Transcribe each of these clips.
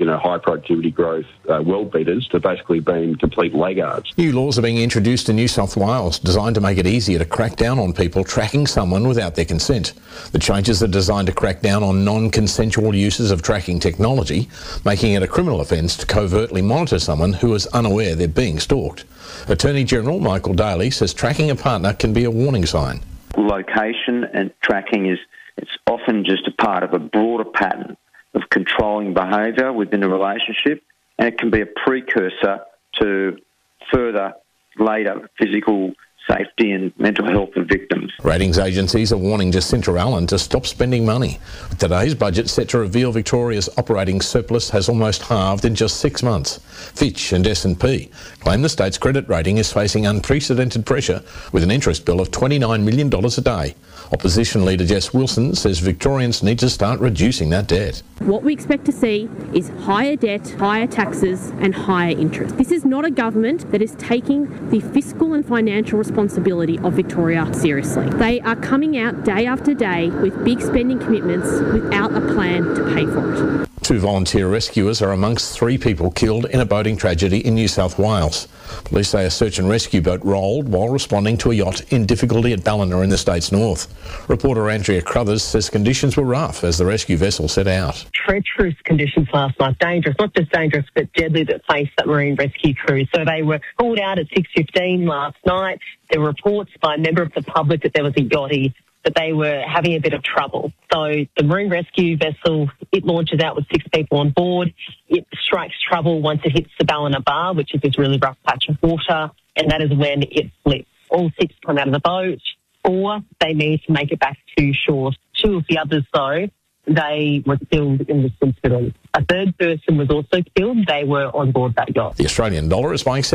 high productivity growth world beaters to basically being complete laggards. New laws are being introduced in New South Wales designed to make it easier to crack down on people tracking someone without their consent. The changes are designed to crack down on non-consensual uses of tracking technology, making it a criminal offence to covertly monitor someone who is unaware they're being stalked. Attorney General Michael Daly says tracking a partner can be a warning sign. Location and tracking it's often just a part of a broader pattern of controlling behaviour within a relationship, and it can be a precursor to further later physical safety and mental health of victims. Ratings agencies are warning Jacinta Allen to stop spending money. With today's budget set to reveal Victoria's operating surplus has almost halved in just 6 months. Fitch and S&P claim the state's credit rating is facing unprecedented pressure with an interest bill of $29 million a day. Opposition leader Jess Wilson says Victorians need to start reducing that debt. What we expect to see is higher debt, higher taxes and higher interest. This is not a government that is taking the fiscal and financial responsibility of Victoria seriously. They are coming out day after day with big spending commitments without a plan to pay for it. 2 volunteer rescuers are amongst 3 people killed in a boating tragedy in New South Wales. Police say a search and rescue boat rolled while responding to a yacht in difficulty at Ballina in the state's north. Reporter Andrea Crothers says conditions were rough as the rescue vessel set out. Treacherous conditions last night, dangerous, not just dangerous but deadly, that faced that marine rescue crew. So they were called out at 6:15 last night. There were reports by a member of the public that there was a yachty, that they were having a bit of trouble. So the marine rescue vessel, it launches out with 6 people on board. It strikes trouble once it hits the Ballina Bar, which is this really rough patch of water, and that is when it flips. All 6 come out of the boat. 4, they managed to make it back to shore. 2 of the others, though, they were killed in this incident. A 3rd person was also killed. They were on board that yacht. The Australian dollar is buying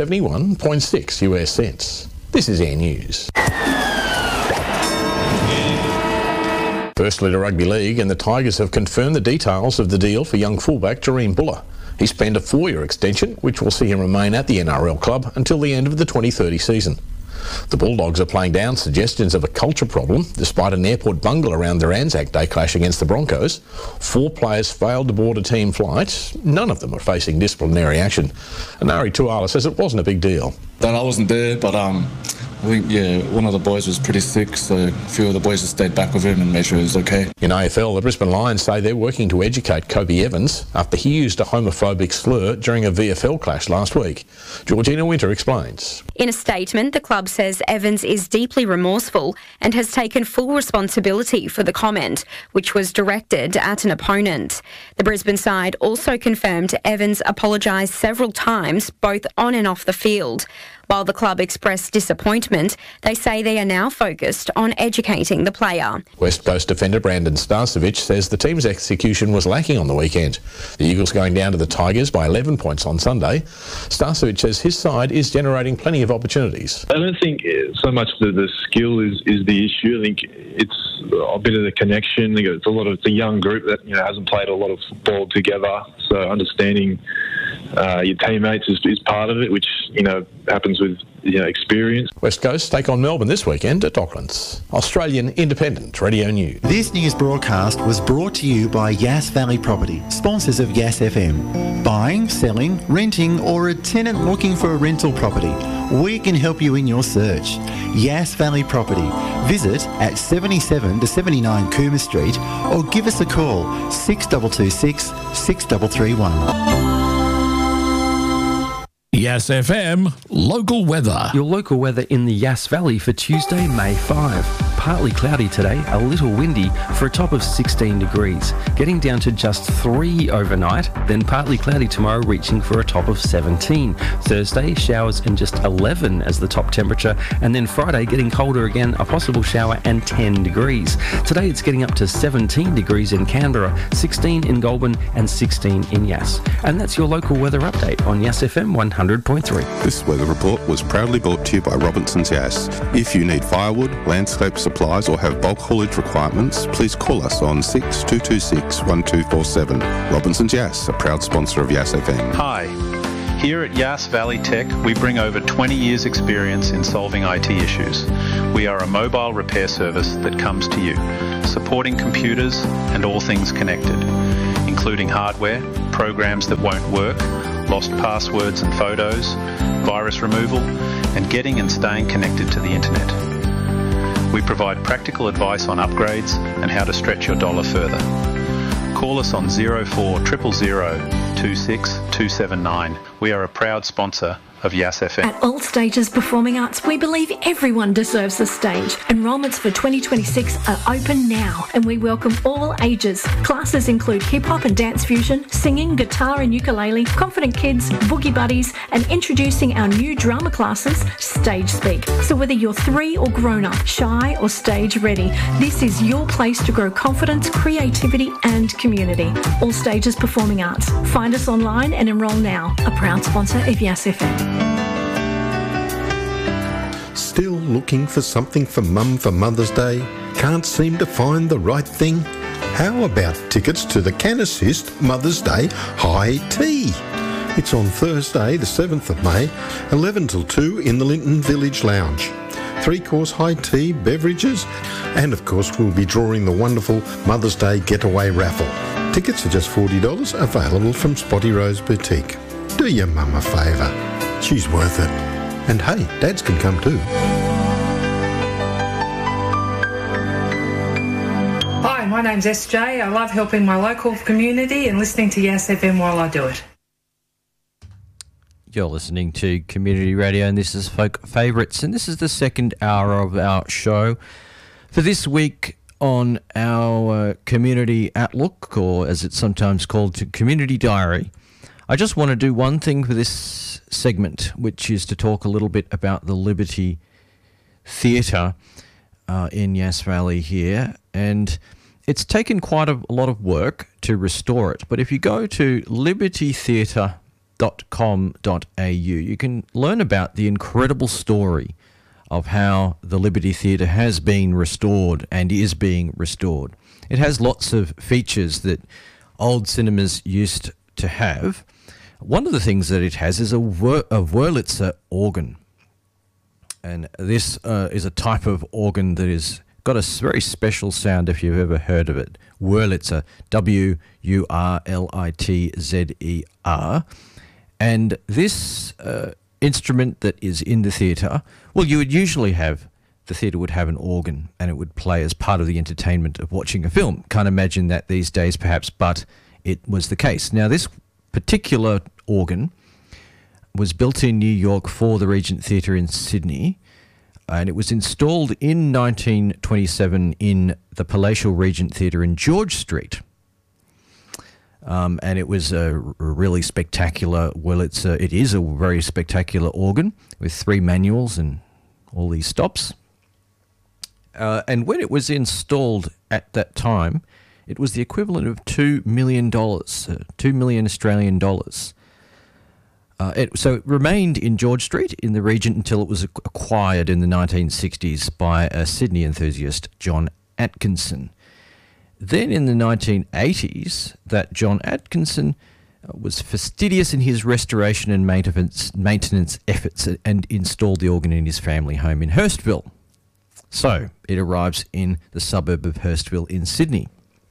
71.6 US cents. This is Air News. Firstly to Rugby League, and the Tigers have confirmed the details of the deal for young fullback Jahream Buller. He's penned a 4-year extension, which will see him remain at the NRL club until the end of the 2030 season. The Bulldogs are playing down suggestions of a culture problem, despite an airport bungle around their Anzac Day clash against the Broncos. 4 players failed to board a team flight. None of them are facing disciplinary action. Anari Tuala says it wasn't a big deal. That I wasn't there, but I think, one of the boys was pretty sick, so a few of the boys just stayed back with him and made sure he was okay. In AFL, the Brisbane Lions say they're working to educate Kobe Evans after he used a homophobic slur during a VFL clash last week. Georgina Winter explains. In a statement, the club says Evans is deeply remorseful and has taken full responsibility for the comment, which was directed at an opponent. The Brisbane side also confirmed Evans apologised several times, both on and off the field. While the club expressed disappointment, they say they are now focused on educating the player. West Coast defender Brandon Starcevich says the team's execution was lacking on the weekend. The Eagles going down to the Tigers by 11 points on Sunday. Starcevich says his side is generating plenty of opportunities. I don't think so much the skill is the issue. I think it's a bit of the connection. It's a lot of the young group that hasn't played a lot of football together, so understanding your teammates is part of it, which happens with experience. West Coast take on Melbourne this weekend at Docklands. Australian Independent Radio News. This news broadcast was brought to you by Yass Valley Property, sponsors of Yass FM. Buying, selling, renting, or a tenant looking for a rental property, we can help you in your search. Yass Valley Property. Visit at 77 to 79 Coomer Street or give us a call 6226 6331. Yass FM local weather. Your local weather in the Yass Valley for Tuesday, May 5. Partly cloudy today, a little windy for a top of 16 degrees. Getting down to just 3 overnight, then partly cloudy tomorrow reaching for a top of 17. Thursday, showers and just 11 as the top temperature. And then Friday, getting colder again, a possible shower and 10 degrees. Today it's getting up to 17 degrees in Canberra, 16 in Goulburn and 16 in Yass. And that's your local weather update on Yass FM 100.3. This weather report was proudly brought to you by Robinson's Yass. If you need firewood, landscape supplies or have bulk haulage requirements, please call us on 6226 1247. Robinson's Yass, a proud sponsor of Yass FM. Hi. Here at Yass Valley Tech, we bring over 20 years' experience in solving IT issues. We are a mobile repair service that comes to you, supporting computers and all things connected, including hardware, programs that won't work, lost passwords and photos, virus removal, and getting and staying connected to the internet. We provide practical advice on upgrades and how to stretch your dollar further. Call us on 0400 26 279. We are a proud sponsor of Yas FM. At All Stages Performing Arts, we believe everyone deserves a stage. Enrolments for 2026 are open now, and we welcome all ages. Classes include hip-hop and dance fusion, singing, guitar and ukulele, confident kids, boogie buddies, and introducing our new drama classes, Stage Speak. So whether you're 3 or grown-up, shy or stage ready, this is your place to grow confidence, creativity and community. All Stages Performing Arts. Find us online and enrol now. A proud sponsor of Yas FM. Still looking for something for Mum for Mother's Day? Can't seem to find the right thing? How about tickets to the Can Assist Mother's Day High Tea? It's on Thursday, the 7th of May, 11 till 2 in the Linton Village Lounge. 3-course high tea, beverages, and of course we'll be drawing the wonderful Mother's Day Getaway Raffle. Tickets are just $40, available from Spotty Rose Boutique. Do your mum a favour. She's worth it. And hey, dads can come too. Hi, my name's SJ. I love helping my local community and listening to Yas FM while I do it. You're listening to Community Radio, and this is Folk Favourites, and this is the second hour of our show. For this week on our Community Outlook, or as it's sometimes called, Community Diary, I just want to do one thing for this segment, which is to talk a little bit about the Liberty Theatre in Yas Valley here. And it's taken quite a lot of work to restore it. But if you go to libertytheatre.com.au, you can learn about the incredible story of how the Liberty Theatre has been restored and is being restored. It has lots of features that old cinemas used to have. One of the things that it has is a Wurlitzer organ. And this is a type of organ that has got a very special sound if you've ever heard of it. Wurlitzer, W-U-R-L-I-T-Z-E-R. And this instrument that is in the theatre, well, you would usually have, the theatre would have an organ and it would play as part of the entertainment of watching a film. Can't imagine that these days perhaps, but it was the case. Now this particular organ was built in New York for the Regent Theatre in Sydney, and it was installed in 1927 in the Palatial Regent Theatre in George Street. And it was a really spectacular, well, it is a very spectacular organ with 3 manuals and all these stops. And when it was installed at that time, it was the equivalent of $2 million, 2 million Australian dollars. So it remained in George Street in the Regent until it was acquired in the 1960s by a Sydney enthusiast, John Atkinson. Then in the 1980s, that John Atkinson was fastidious in his restoration and maintenance efforts and installed the organ in his family home in Hurstville. So it arrives in the suburb of Hurstville in Sydney.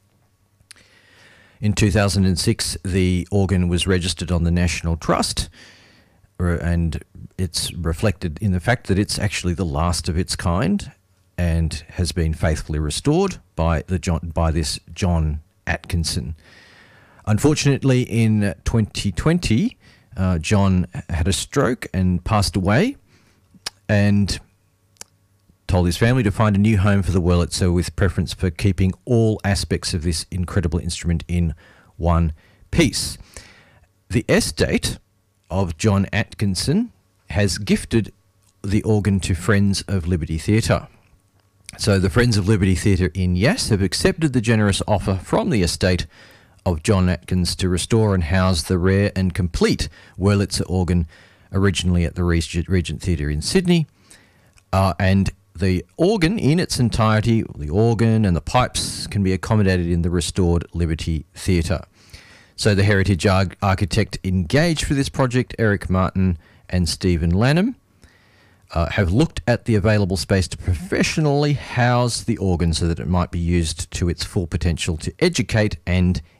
In 2006, the organ was registered on the National Trust, and it's reflected in the fact that it's actually the last of its kind and has been faithfully restored by this John Atkinson. Unfortunately, in 2020, John had a stroke and passed away, and told his family to find a new home for the Wurlitzer with preference for keeping all aspects of this incredible instrument in one piece. The estate of John Atkinson has gifted the organ to Friends of Liberty Theatre. So the Friends of Liberty Theatre in Yas have accepted the generous offer from the estate of John Atkins to restore and house the rare and complete Wurlitzer organ originally at the Regent Theatre in Sydney. And the organ in its entirety, the organ and the pipes, can be accommodated in the restored Liberty Theatre. So the heritage architect engaged for this project, Eric Martin and Stephen Lanham, have looked at the available space to professionally house the organ so that it might be used to its full potential to educate and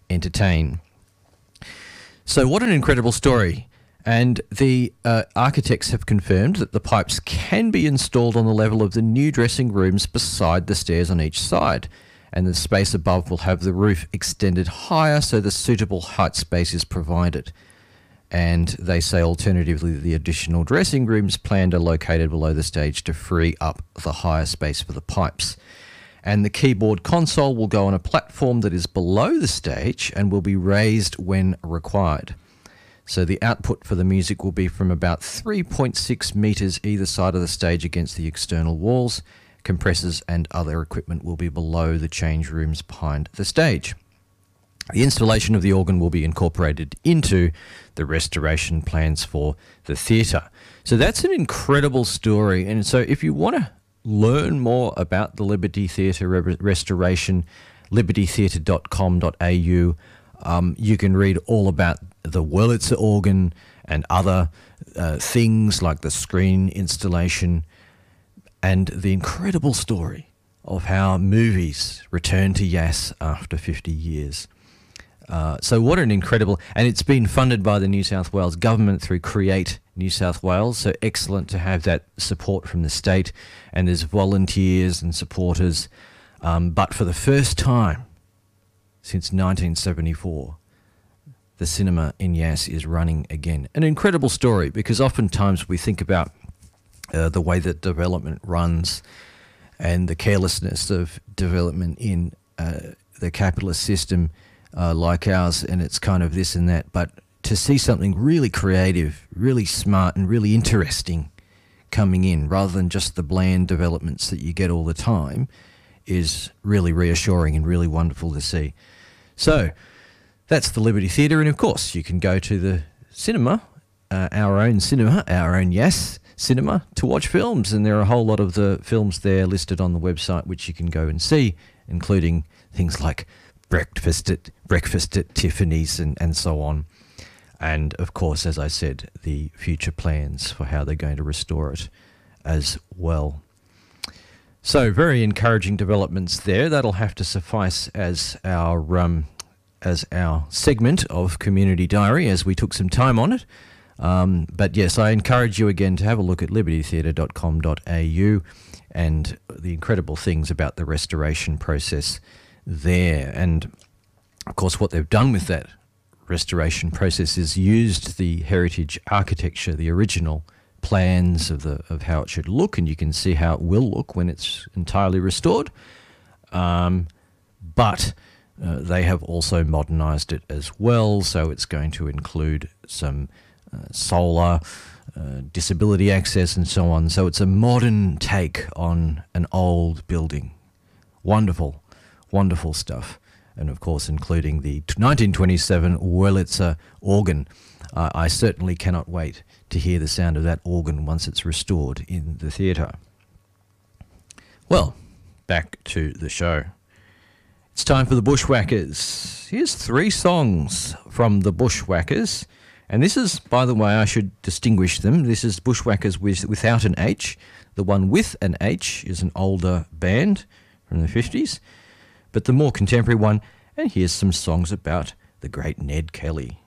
entertain. So what an incredible story. And the architects have confirmed that the pipes can be installed on the level of the new dressing rooms beside the stairs on each side. And the space above will have the roof extended higher so the suitable height space is provided. And they say alternatively the additional dressing rooms planned are located below the stage to free up the higher space for the pipes. And the keyboard console will go on a platform that is below the stage and will be raised when required. So the output for the music will be from about 3.6 metres either side of the stage against the external walls. Compressors and other equipment will be below the change rooms behind the stage. The installation of the organ will be incorporated into the restoration plans for the theatre. So that's an incredible story. And so if you want to learn more about the Liberty Theatre restoration, libertytheatre.com.au, you can read all about the Wurlitzer organ and other things like the screen installation and the incredible story of how movies return to Yass after 50 years. So what an incredible... And it's been funded by the New South Wales Government through Create New South Wales, so excellent to have that support from the state, and there's volunteers and supporters. But for the first time since 1974, the cinema in Yass is running again. An incredible story, because oftentimes we think about the way that development runs and the carelessness of development in the capitalist system like ours, and it's kind of this and that. But to see something really creative, really smart and really interesting coming in, rather than just the bland developments that you get all the time, is really reassuring and really wonderful to see. So that's the Liberty Theatre, and of course you can go to the cinema, our own Yass cinema, to watch films, and there are a whole lot of the films there listed on the website which you can go and see, including things like Breakfast at Tiffany's and so on. And of course, as I said, the future plans for how they're going to restore it as well. So very encouraging developments there. That'll have to suffice as our segment of Community Diary, as we took some time on it. But yes, I encourage you again to have a look at libertytheatre.com.au and the incredible things about the restoration process there. And of course, what they've done with that restoration process is used the heritage architecture, the original plans of how it should look, and you can see how it will look when it's entirely restored. But they have also modernised it as well, so it's going to include some solar, disability access and so on. So it's a modern take on an old building. Wonderful, wonderful stuff. And of course, including the 1927 Wurlitzer organ. I certainly cannot wait to hear the sound of that organ once it's restored in the theatre. Well, back to the show. It's time for the Bushwhackers. Here's 3 songs from the Bushwhackers. And this is, by the way, I should distinguish them. This is Bushwhackers without an H. The one with an H is an older band from the 50s. But the more contemporary one, and here's some songs about the great Ned Kelly.